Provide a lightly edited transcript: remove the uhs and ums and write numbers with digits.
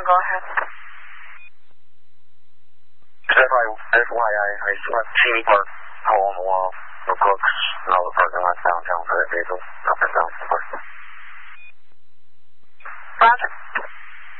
go ahead. FYI, I swept Cheney Park, hole in the wall, the books, and all the parking lots downtown for that vehicle, up and down.